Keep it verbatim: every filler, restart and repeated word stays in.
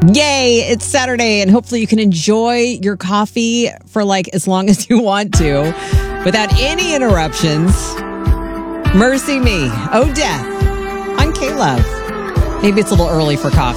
Yay, it's Saturday, and hopefully you can enjoy your coffee for like as long as you want to without any interruptions. Mercy me. Oh, death on K-Love. Maybe it's a little early for coffee.